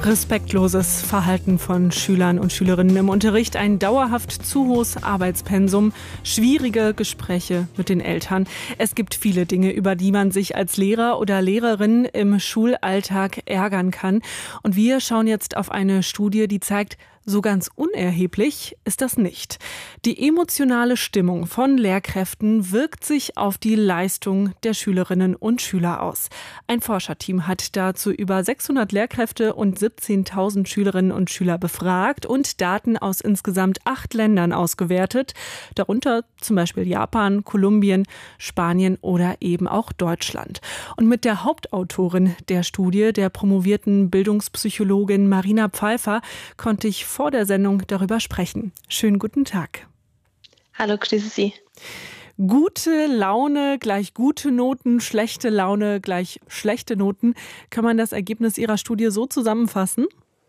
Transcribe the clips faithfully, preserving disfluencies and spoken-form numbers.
Respektloses Verhalten von Schülern und Schülerinnen im Unterricht, ein dauerhaft zu hohes Arbeitspensum, schwierige Gespräche mit den Eltern. Es gibt viele Dinge, über die man sich als Lehrer oder Lehrerin im Schulalltag ärgern kann. Und wir schauen jetzt auf eine Studie, die zeigt, so ganz unerheblich ist das nicht. Die emotionale Stimmung von Lehrkräften wirkt sich auf die Leistung der Schülerinnen und Schüler aus. Ein Forscherteam hat dazu über sechshundert Lehrkräfte und siebzehntausend Schülerinnen und Schüler befragt und Daten aus insgesamt acht Ländern ausgewertet, darunter zum Beispiel Japan, Kolumbien, Spanien oder eben auch Deutschland. Und mit der Hauptautorin der Studie, der promovierten Bildungspsychologin Marina Pfeiffer, konnte ich vor der Sendung darüber sprechen. Schönen guten Tag. Hallo, grüße Sie. Gute Laune gleich gute Noten, schlechte Laune gleich schlechte Noten. Kann man das Ergebnis Ihrer Studie so zusammenfassen?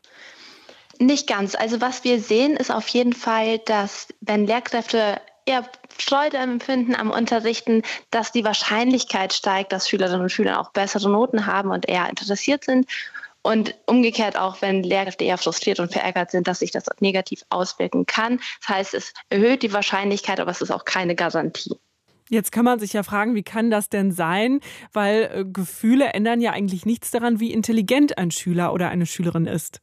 Nicht ganz. Also was wir sehen, ist auf jeden Fall, dass wenn Lehrkräfte eher Freude empfinden am Unterrichten, dass die Wahrscheinlichkeit steigt, dass Schülerinnen und Schüler auch bessere Noten haben und eher interessiert sind. Und umgekehrt auch, wenn Lehrkräfte eher frustriert und verärgert sind, dass sich das negativ auswirken kann. Das heißt, es erhöht die Wahrscheinlichkeit, aber es ist auch keine Garantie. Jetzt kann man sich ja fragen, wie kann das denn sein? Weil äh, Gefühle ändern ja eigentlich nichts daran, wie intelligent ein Schüler oder eine Schülerin ist.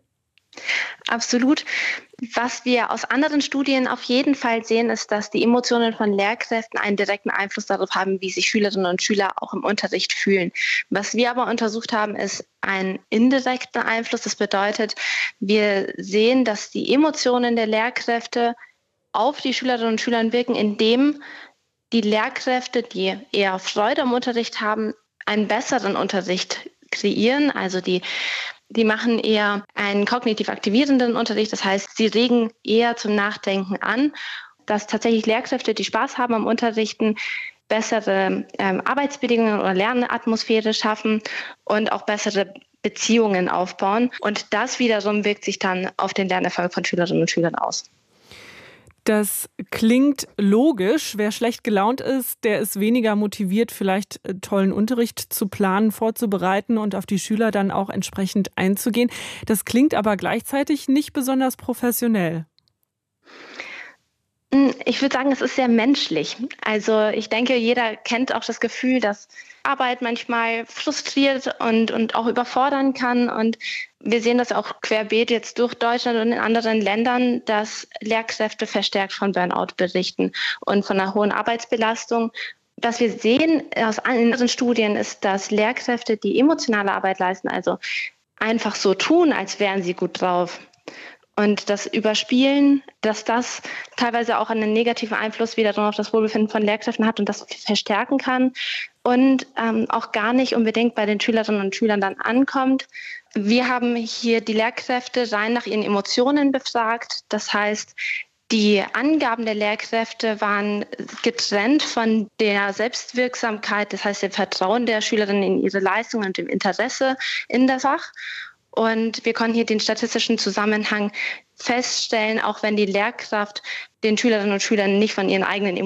Absolut. Was wir aus anderen Studien auf jeden Fall sehen, ist, dass die Emotionen von Lehrkräften einen direkten Einfluss darauf haben, wie sich Schülerinnen und Schüler auch im Unterricht fühlen. Was wir aber untersucht haben, ist einen indirekten Einfluss. Das bedeutet, wir sehen, dass die Emotionen der Lehrkräfte auf die Schülerinnen und Schüler wirken, indem die Lehrkräfte, die eher Freude am Unterricht haben, einen besseren Unterricht kreieren. Also die Die machen eher einen kognitiv aktivierenden Unterricht, das heißt, sie regen eher zum Nachdenken an, dass tatsächlich Lehrkräfte, die Spaß haben am Unterrichten, bessere ähm, Arbeitsbedingungen oder Lernatmosphäre schaffen und auch bessere Beziehungen aufbauen. Und das wiederum wirkt sich dann auf den Lernerfolg von Schülerinnen und Schülern aus. Das klingt logisch. Wer schlecht gelaunt ist, der ist weniger motiviert, vielleicht tollen Unterricht zu planen, vorzubereiten und auf die Schüler dann auch entsprechend einzugehen. Das klingt aber gleichzeitig nicht besonders professionell. Ich würde sagen, es ist sehr menschlich. Also ich denke, jeder kennt auch das Gefühl, dass Arbeit manchmal frustriert und, und auch überfordern kann. Und wir sehen das auch querbeet jetzt durch Deutschland und in anderen Ländern, dass Lehrkräfte verstärkt von Burnout berichten und von einer hohen Arbeitsbelastung. Was wir sehen aus anderen Studien ist, dass Lehrkräfte, die emotionale Arbeit leisten, also einfach so tun, als wären sie gut drauf, und das Überspielen, dass das teilweise auch einen negativen Einfluss wiederum auf das Wohlbefinden von Lehrkräften hat und das verstärken kann und ähm, auch gar nicht unbedingt bei den Schülerinnen und Schülern dann ankommt. Wir haben hier die Lehrkräfte rein nach ihren Emotionen befragt. Das heißt, die Angaben der Lehrkräfte waren getrennt von der Selbstwirksamkeit, das heißt dem Vertrauen der Schülerinnen in ihre Leistung und dem Interesse in das Fach. Und wir konnten hier den statistischen Zusammenhang feststellen, auch wenn die Lehrkraft den Schülerinnen und Schülern nicht von ihren eigenen